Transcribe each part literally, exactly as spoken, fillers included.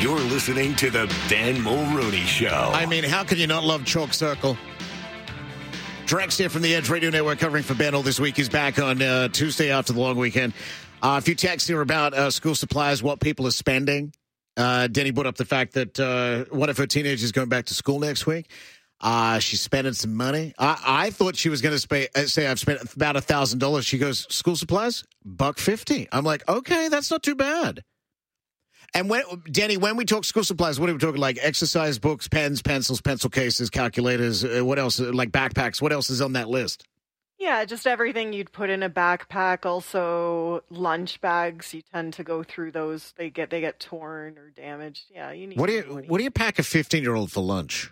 You're listening to the Ben Mulrooney Show. I mean, how can you not love Chalk Circle? Drex here from the Edge Radio Network covering for Ben all this week. He's back on uh, Tuesday after the long weekend. Uh, a few texts here about uh, school supplies, what people are spending. Uh, Denny brought up the fact that uh, one of her teenagers is going back to school next week. Uh, she's spending some money. I, I thought she was going to uh, say, I've spent about one thousand dollars. She goes, school supplies? buck fifty. I'm like, okay, that's not too bad. And when, Danny, when we talk school supplies, what are we talking? Like exercise books, pens, pencils, pencil cases, calculators, uh, what else? Like backpacks, what else is on that list? Yeah, just everything you'd put in a backpack. Also, lunch bags. You tend to go through those. They get they get torn or damaged. Yeah, you need. What do you money. What do you pack a fifteen-year-old for lunch?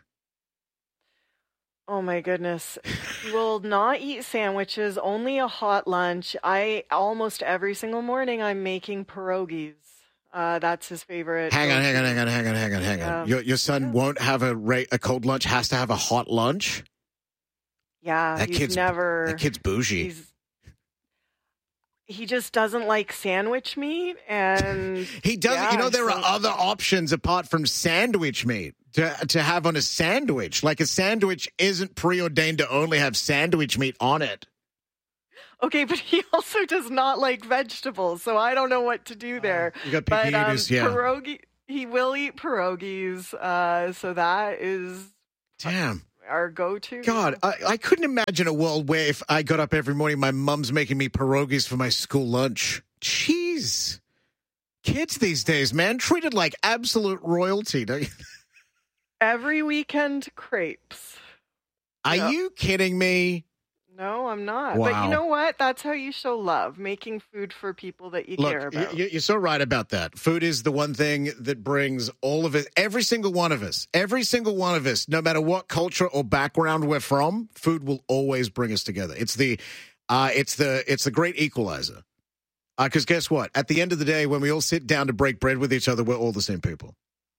Oh my goodness. Will not eat sandwiches, only a hot lunch. I almost every single morning I'm making pierogies. Uh, that's his favorite. Hang on, hang on, hang on, hang on, hang on, hang on. Yeah. Your your son won't have a ra- a cold lunch, has to have a hot lunch? Yeah, That he's kid's never That kid's bougie. He's, he just doesn't like sandwich meat, and He doesn't. yeah, you know, there so- are other options apart from sandwich meat to to have on a sandwich. Like a sandwich isn't preordained to only have sandwich meat on it. Okay, but he also does not like vegetables, so I don't know what to do there. You got But picky um, eaters, yeah. pierogi, he will eat pierogies, uh, so that is Damn. our go-to. God, I, I couldn't imagine a world where if I got up every morning, my mom's making me pierogies for my school lunch. Jeez. Kids these days, man, treated like absolute royalty. Don't you? Every weekend, crepes. Are Yeah. you kidding me? No, I'm not. Wow. But you know what? That's how you show love, making food for people that you care Look, about. you, you're so right about that. Food is the one thing that brings all of it, every single one of us, every single one of us, no matter what culture or background we're from, food will always bring us together. It's the, uh, it's the, it's the great equalizer. Because guess what? At the end of the day, when we all sit down to break bread with each other, we're all the same people.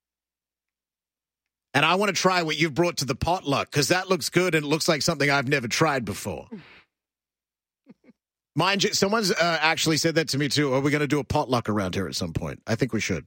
And I want to try what you've brought to the potluck because that looks good and it looks like something I've never tried before. Mind you, someone's uh, actually said that to me too. Are we going to do a potluck around here at some point? I think we should.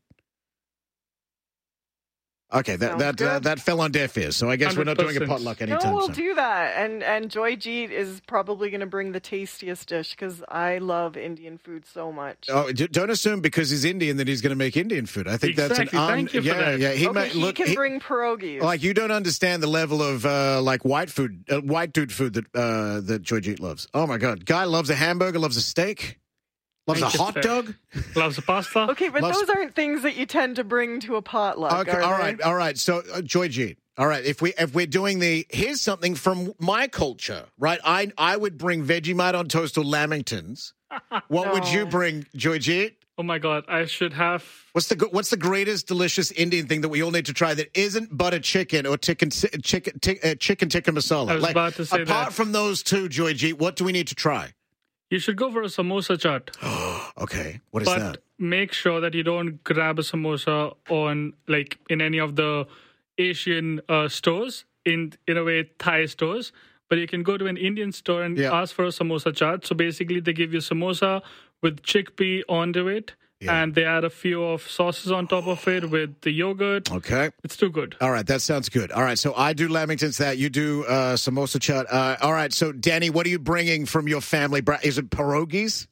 Okay, that Sounds that uh, good. that fell on deaf ears, so I guess we're not doing a one hundred percent. potluck No, anytime we'll soon. do that. And and Joy Jeet is probably going to bring the tastiest dish because I love Indian food so much. Oh, d- don't assume because he's Indian that he's going to make Indian food. I think that's Exactly. an un- Thank you for yeah, that. yeah. He okay, might he look can he- bring pierogies. like you don't understand the level of uh, like white food, uh, white dude food that uh, that Joy Jeet loves. Oh my god, guy loves a hamburger, loves a steak, loves Thank a you, hot sir. dog. Loves the pasta. okay, but loves- those aren't things that you tend to bring to a potluck. Okay, are all they? right, all right. So, uh, Joy Jeet. All right, if we if we're doing the here's something from my culture, right? I I would bring Vegemite on toast or Lamingtons. What would you No. bring, Joy Jeet? Oh my God, I should have. What's the go- what's the greatest delicious Indian thing that we all need to try that isn't butter chicken or chicken chicken tick- uh, chicken tikka masala? I was like, about to say apart that. from those two, Joy Jeet, what do we need to try? You should go for a samosa chaat, Okay, what is but that? make sure that you don't grab a samosa on like in any of the Asian uh, stores, in in a way Thai stores. But you can go to an Indian store and Yeah. ask for a samosa chaat. So basically, they give you samosa with chickpea onto it, Yeah. and they add a few of sauces on top of it with the yogurt. Okay. It's too good. All right, that sounds good. All right, so I do Lamingtons, that you do uh, samosa chaat. Uh, all right, so Danny, what are you bringing from your family? Bra- Is it pierogies?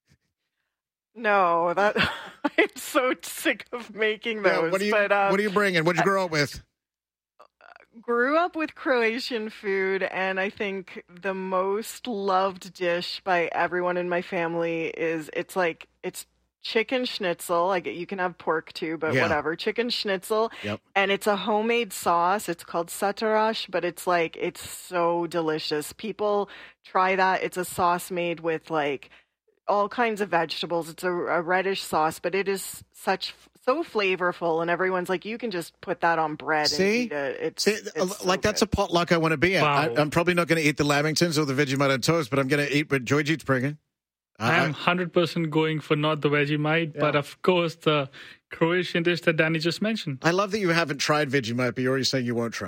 No, that I'm so sick of making those. Yeah, what are you but, um, What are you bringing? What'd you grow up with? grew up with Croatian food, and I think the most loved dish by everyone in my family is it's like it's chicken schnitzel. Like you can have pork too, but Yeah. whatever. Chicken schnitzel, Yep. and it's a homemade sauce. It's called satarash, but it's like it's so delicious. People try that. It's a sauce made with like all kinds of vegetables. It's a, a reddish sauce, but it is such so flavorful, and everyone's like, you can just put that on bread See? and eat it. It's, See, it's so like that's good. a potluck I want to be at. Wow. I, I'm probably not going to eat the Lamingtons or the Vegemite on toast, but I'm going to eat what Joy Jeet's bringing. I am I- one hundred percent going for not the Vegemite, but Yeah. of course the Croatian dish that Danny just mentioned. I love that you haven't tried Vegemite, but you're already saying you won't try it.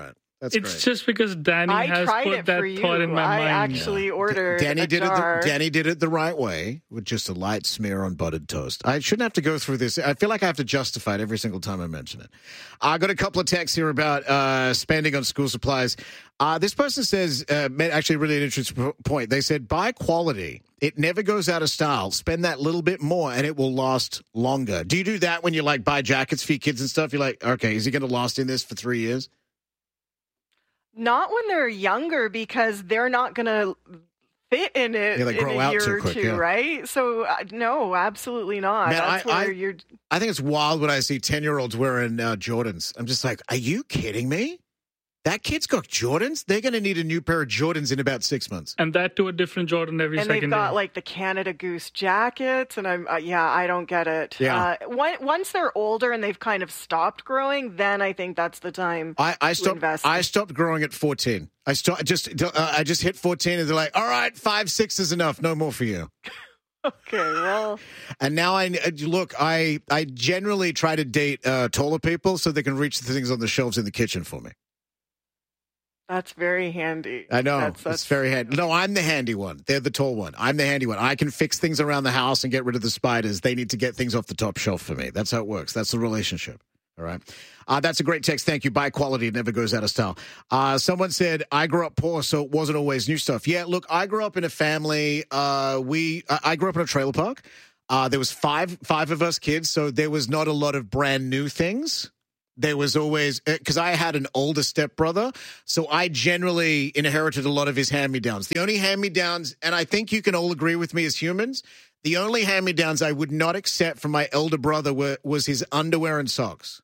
That's it's great. just because Danny I has tried put it that for you. thought in my I mind. actually Yeah. ordered Danny a did jar. it. The, Danny did it the right way with just a light smear on buttered toast. I shouldn't have to go through this. I feel like I have to justify it every single time I mention it. I got a couple of texts here about uh, spending on school supplies. Uh, this person says, uh, actually, really an interesting point. They said, buy quality. It never goes out of style. Spend that little bit more, and it will last longer. Do you do that when you like buy jackets for your kids and stuff? You're like, okay, is he going to last in this for three years? Not when they're younger, because they're not going to fit in it Yeah, they in grow a out year too or quick, two, yeah. right? So, uh, no, absolutely not. Man, That's I- where I- you're. I think it's wild when I see ten-year-olds wearing uh, Jordans. I'm just like, are you kidding me? That kid's got Jordans? They're going to need a new pair of Jordans in about six months. And that to a different Jordan every And second they've got day. like the Canada Goose jackets, and I'm uh, yeah, I don't get it. Yeah. Uh, one, once they're older and they've kind of stopped growing, then I think that's the time. I, I to stopped. invest. I stopped growing at fourteen. I st- just uh, I just hit fourteen, and they're like, "All right, five, six is enough. No more for you." Okay, well, And now I uh, look. I I generally try to date uh, taller people so they can reach the things on the shelves in the kitchen for me. that's very handy. I know That's, that's it's very handy. No, I'm the handy one. They're the tall one. I'm the handy one. I can fix things around the house and get rid of the spiders. They need to get things off the top shelf for me. That's how it works. That's the relationship. All right. Uh, that's a great text. Thank you. Buy quality. It never goes out of style. Uh, someone said, I grew up poor, so it wasn't always new stuff. Yeah, look, I grew up in a family. Uh, we, I I grew up in a trailer park. Uh, there was five, five of us kids, so there was not a lot of brand new things. There was always, because I had an older stepbrother, so I generally inherited a lot of his hand-me-downs. The only hand-me-downs, and I think you can all agree with me as humans, the only hand-me-downs I would not accept from my elder brother were, was his underwear and socks.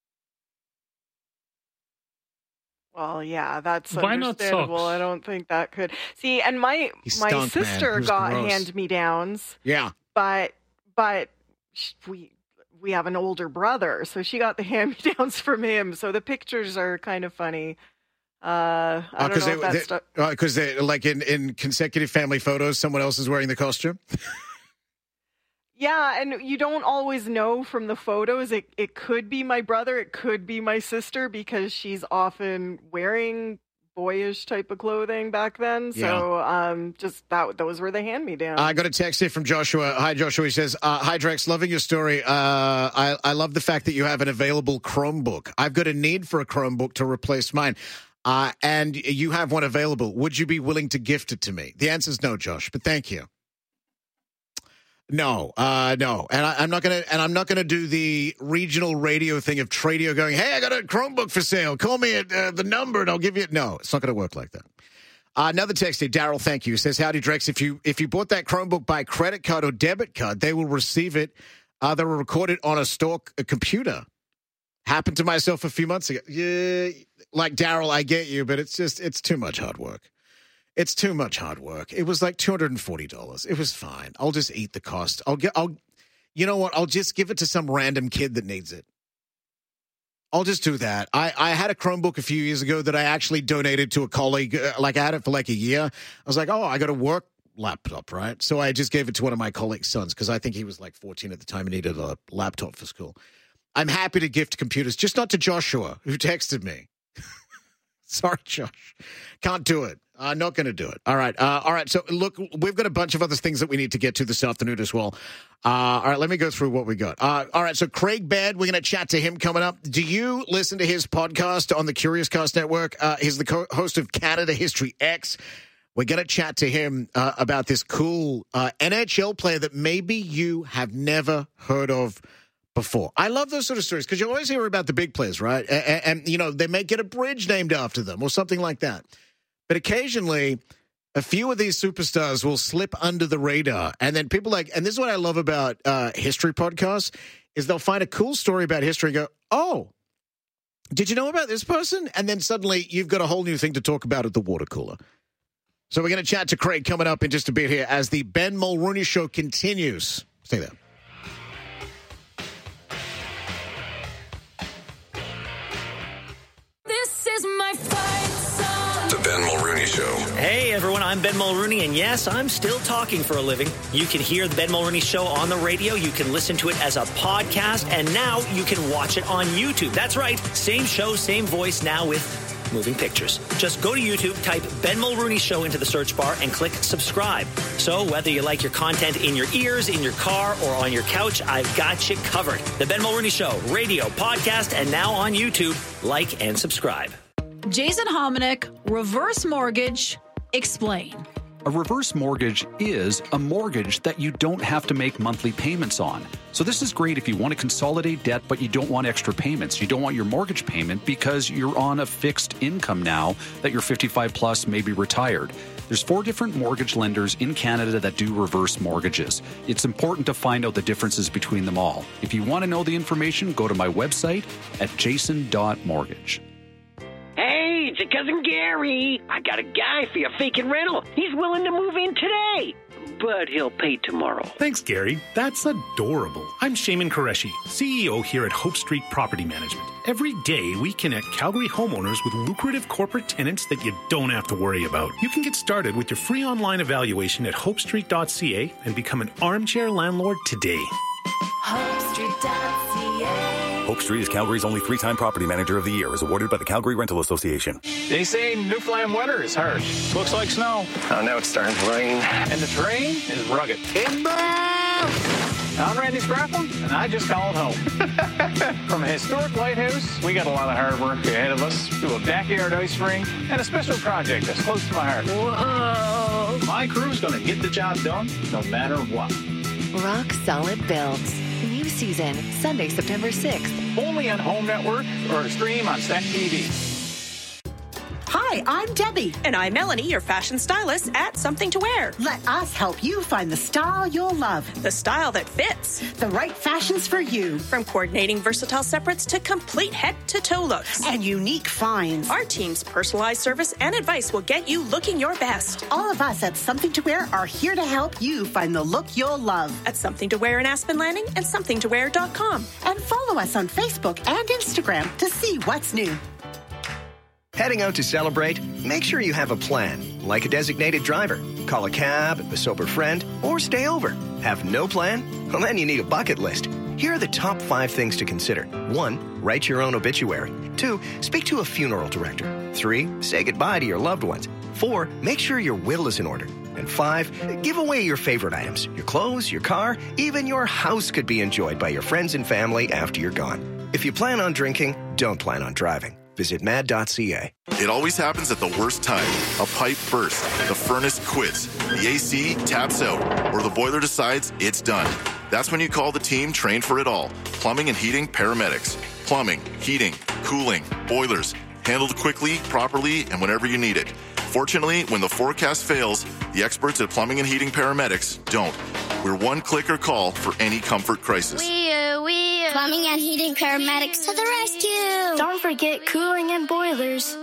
Well, yeah, that's Why not understandable. socks? I don't think that could see. And my He my stunk, man. sister It was got gross. hand me downs, Yeah. but but sh- we we have an older brother, so she got the hand me downs from him. So the pictures are kind of funny. Uh, I don't know if that's stu- Because they, like in, in consecutive family photos, someone else is wearing the costume. yeah, and you don't always know from the photos. It it could be my brother, it could be my sister, because she's often wearing boyish type of clothing back then. So um, just that those were the hand me downs. I got a text here from Joshua. Hi, Joshua. He says, uh, hi, Drex. Loving your story. Uh, I, I love the fact that you have an available Chromebook. I've got a need for a Chromebook to replace mine. Uh, and you have one available. Would you be willing to gift it to me? The answer is no, Josh, but thank you. No, uh, no, and I, I'm not gonna, and I'm not gonna do the regional radio thing of Tradio going, "Hey, I got a Chromebook for sale. Call me at uh, the number, and I'll give you." It. No, it's not gonna work like that. Uh, another text here, Daryl. Thank you. Says, "Howdy, Drex. If you if you bought that Chromebook by credit card or debit card, they will receive it. Uh, they will record it on a store a computer." Happened to myself a few months ago. Yeah, like Daryl, I get you, but it's just it's too much hard work. It's too much hard work. It was like two hundred and forty dollars. It was fine. I'll just eat the cost. I'll get. I'll. You know what? I'll just give it to some random kid that needs it. I'll just do that. I, I had a Chromebook a few years ago that I actually donated to a colleague. Uh, like I had it for like a year. I was like, oh, I got a work laptop, right? So I just gave it to one of my colleague's sons because I think he was like fourteen at the time and needed a laptop for school. I'm happy to gift computers, just not to Joshua, who texted me. Sorry, Josh. Can't do it. I'm not going to do it. All right. Uh, all right. So, look, we've got a bunch of other things that we need to get to this afternoon as well. Uh, all right. Let me go through what we got. Uh, all right. So, Craig Baird, we're going to chat to him coming up. Do you listen to his podcast on the Curious Cast Network? Uh, he's the co- host of Canada History X. We're going to chat to him uh, about this cool uh, N H L player that maybe you have never heard of before. I love those sort of stories because you always hear about the big players, right? And, and, you know, they may get a bridge named after them or something like that. But occasionally, a few of these superstars will slip under the radar. And then people like, and this is what I love about uh, history podcasts, is they'll find a cool story about history and go, oh, did you know about this person? And then suddenly you've got a whole new thing to talk about at the water cooler. So we're going to chat to Craig coming up in just a bit here as the Ben Mulrooney Show continues. Stay there. This is my fight song. The Ben Mulrooney Show. Hey everyone, I'm Ben Mulrooney, and yes, I'm still talking for a living. You can hear the Ben Mulrooney Show on the radio, you can listen to it as a podcast, and now you can watch it on YouTube. That's right, same show, same voice, now with moving pictures. Just go to YouTube, type Ben Mulrooney Show into the search bar, and click subscribe. So whether you like your content in your ears, in your car, or on your couch, I've got you covered. The Ben Mulrooney Show, radio, podcast, and now on YouTube. Like and subscribe. Jason Hominick, reverse mortgage, explain. A reverse mortgage is a mortgage that you don't have to make monthly payments on. So this is great if you want to consolidate debt, but you don't want extra payments. You don't want your mortgage payment because you're on a fixed income now that you're fifty-five plus, maybe retired. There's four different mortgage lenders in Canada that do reverse mortgages. It's important to find out the differences between them all. If you want to know the information, go to my website at jason dot mortgage. Hey, it's your cousin Gary. I got a guy for your vacant rental. He's willing to move in today, but he'll pay tomorrow. Thanks, Gary. That's adorable. I'm Shaman Qureshi, C E O here at Hope Street Property Management. Every day, we connect Calgary homeowners with lucrative corporate tenants that you don't have to worry about. You can get started with your free online evaluation at hope street dot c a and become an armchair landlord today. hope street dot c a Hope Street is Calgary's only three-time property manager of the year, is awarded by the Calgary Rental Association. They say Newfoundland winter is harsh. Looks like snow. Oh, now it's starting to rain. And the terrain is rugged. I'm Randy Scrappin, and I just called home. From a historic lighthouse, we got a lot of hard work ahead of us, to a backyard ice rink, and a special project that's close to my heart. Whoa! My crew's going to get the job done, no matter what. Rock Solid Builds. New season, Sunday, September sixth. Only on Home Network or stream on Stack T V. Hi, I'm Debbie. And I'm Melanie, your fashion stylist at Something to Wear. Let us help you find the style you'll love. The style that fits. The right fashions for you. From coordinating versatile separates to complete head-to-toe looks. And unique finds. Our team's personalized service and advice will get you looking your best. All of us at Something to Wear are here to help you find the look you'll love. At Something to Wear in Aspen Landing and something to wear dot com. And follow us on Facebook and Instagram to see what's new. Heading out to celebrate? Make sure you have a plan, like a designated driver. Call a cab, a sober friend, or stay over. Have no plan? Well, then you need a bucket list. Here are the top five things to consider. One, write your own obituary. Two, speak to a funeral director. Three, say goodbye to your loved ones. Four, make sure your will is in order. And five, give away your favorite items. Your clothes, your car, even your house could be enjoyed by your friends and family after you're gone. If you plan on drinking, don't plan on driving. Visit mad dot c a. It always happens at the worst time. A pipe bursts, the furnace quits, the A C taps out, or the boiler decides it's done. That's when you call the team trained for it all. Plumbing and heating paramedics. Plumbing, heating, cooling, boilers. Handled quickly, properly, and whenever you need it. Fortunately, when the forecast fails, the experts at Plumbing and Heating Paramedics don't. We're one clicker call for any comfort crisis. We uh, we uh, Plumbing and Heating Paramedics to the rescue. Don't forget cooling and boilers.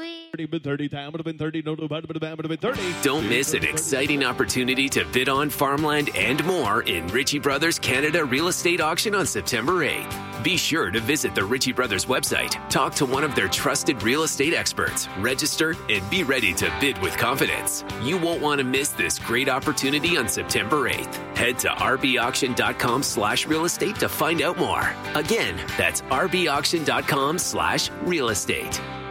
Don't miss an exciting opportunity to bid on farmland and more in Ritchie Brothers Canada Real Estate Auction on September eighth. Be sure to visit the Ritchie Brothers website, talk to one of their trusted real estate experts, register, and be ready to bid with confidence. You won't want to miss this great opportunity on September eighth. Head to r b auction dot com slash real estate to find out more. Again, that's r b auction dot com slash real estate.